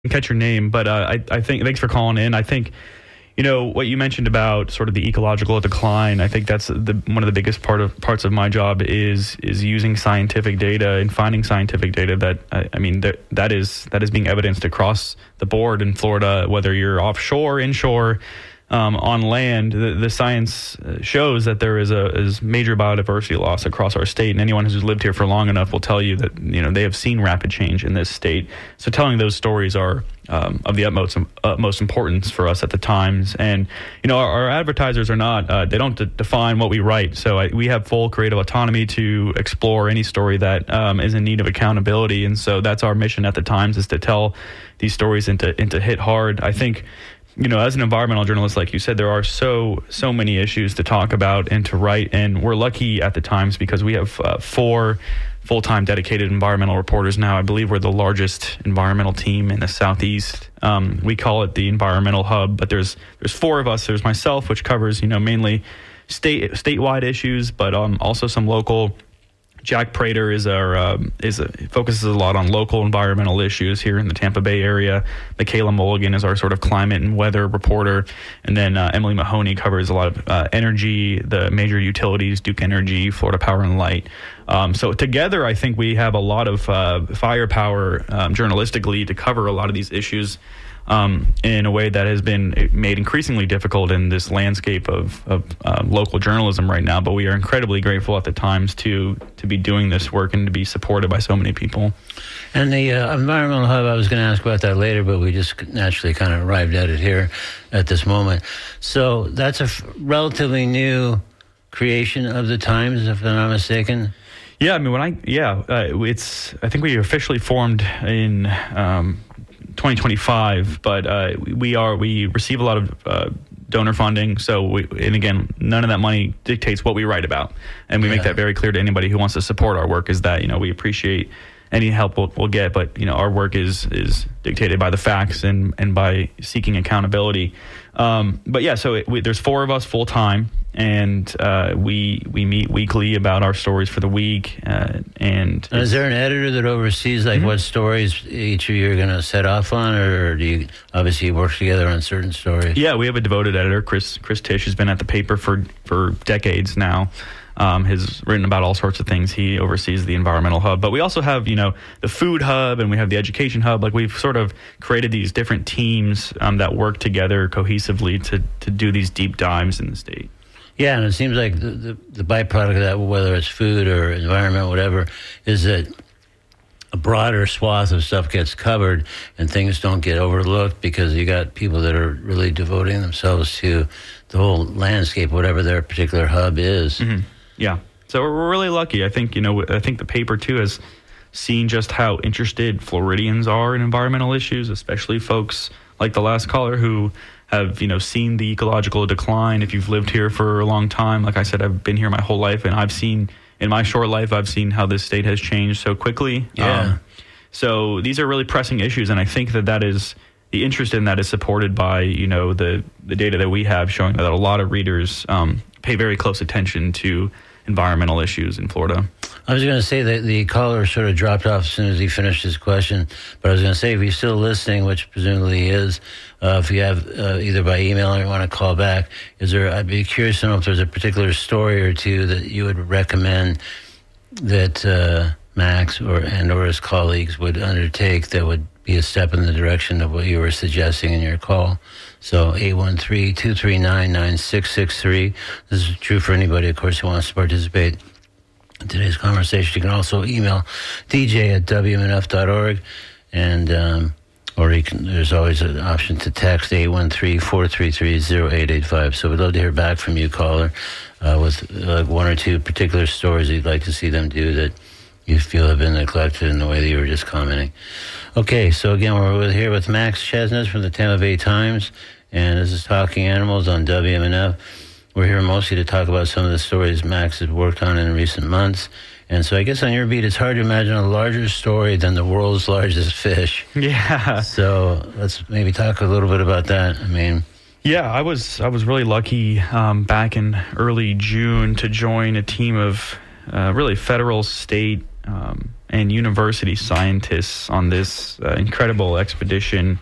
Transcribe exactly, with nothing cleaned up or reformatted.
catch your name, but uh, I, I think thanks for calling in. I think, you know, what you mentioned about sort of the ecological decline, I think that's the one of the biggest part of parts of my job is is using scientific data and finding scientific data that I, I mean that that is that is being evidenced across the board in Florida, whether you're offshore, inshore, um, on land. The, the science shows that there is a is major biodiversity loss across our state, and anyone who's lived here for long enough will tell you that you know they have seen rapid change in this state. So telling those stories are Um, of the utmost utmost importance for us at the Times. And you know, our, our advertisers are not uh, they don't de- define what we write, so I, we have full creative autonomy to explore any story that um, is in need of accountability. And so that's our mission at the Times, is to tell these stories and to, and to hit hard. I think, you know, as an environmental journalist, like you said, there are so so many issues to talk about and to write, and we're lucky at the Times because we have uh, four full-time dedicated environmental reporters now. I believe we're the largest environmental team in the Southeast. Um, we call it the Environmental Hub, but there's there's four of us. There's myself, which covers, you know, mainly state statewide issues, but um, also some local. Jack Prater is our um, is a, focuses a lot on local environmental issues here in the Tampa Bay area. Michaela Mulligan is our sort of climate and weather reporter, and then uh, Emily Mahoney covers a lot of uh, energy, the major utilities, Duke Energy, Florida Power and Light. Um, so together, I think we have a lot of uh, firepower um, journalistically to cover a lot of these issues um, in a way that has been made increasingly difficult in this landscape of, of uh, local journalism right now. But we are incredibly grateful at the Times to to be doing this work and to be supported by so many people. And the uh, Environmental Hub, I was going to ask about that later, but we just naturally kind of arrived at it here at this moment. So that's a f- relatively new creation of the Times, if I'm not mistaken. Yeah, I mean, when I, yeah, uh, it's, I think we officially formed in um, twenty twenty-five, but uh, we are, we receive a lot of uh, donor funding. So, we, and again, none of that money dictates what we write about. And we yeah. make that very clear to anybody who wants to support our work, is that, you know, we appreciate any help we'll, we'll get, but, you know, our work is is dictated by the facts and, and by seeking accountability. Um, but yeah, so it, we, there's four of us full time, and uh, we we meet weekly about our stories for the week. Uh, and and is there an editor that oversees like mm-hmm. what stories each of you are going to set off on, or do you obviously work together on certain stories? Yeah, we have a devoted editor, Chris Chris Tisch, who's been at the paper for for decades now. Um, has written about all sorts of things. He oversees the Environmental Hub, but we also have, you know, the Food Hub, and we have the Education Hub. Like, we've sort of created these different teams um, that work together cohesively to to do these deep dives in the state. Yeah, and it seems like the, the, the byproduct of that, whether it's food or environment, whatever, is that a broader swath of stuff gets covered and things don't get overlooked because you got people that are really devoting themselves to the whole landscape, whatever their particular hub is. Mm-hmm. Yeah. So we're really lucky. I think, you know, I think the paper, too, has seen just how interested Floridians are in environmental issues, especially folks like the last caller who have, you know, seen the ecological decline. If you've lived here for a long time, like I said, I've been here my whole life, and I've seen, in my short life, I've seen how this state has changed so quickly. Yeah. Um, so these are really pressing issues, and I think that that is, the interest in that is supported by, you know, the, the data that we have showing that a lot of readers um, pay very close attention to environmental issues in Florida. I was going to say that the caller sort of dropped off as soon as he finished his question, but I was going to say, if he's still listening, which presumably he is, uh, if you have uh, either by email or you want to call back, is there? I'd be curious to know if there's a particular story or two that you would recommend that uh, Max or and or his colleagues would undertake that would be a step in the direction of what you were suggesting in your call. So eight one three, two three nine, nine six six three. This is true for anybody, of course, who wants to participate in today's conversation. You can also email D J at W M N F dot org, and um, or you can, there's always an option to text eight one three, four three three, zero eight eight five. So we'd love to hear back from you, caller, uh, with uh, one or two particular stories you'd like to see them do that you feel have been neglected in the way that you were just commenting. Okay, so again, we're here with Max Chesnes from the Tampa Bay Times, and this is Talking Animals on W M N F. We're here mostly to talk about some of the stories Max has worked on in recent months. And so I guess on your beat, it's hard to imagine a larger story than the world's largest fish. Yeah. So let's maybe talk a little bit about that. I mean... Yeah, I was I was really lucky um, back in early June to join a team of uh, really federal, state, um, and university scientists on this uh, incredible expedition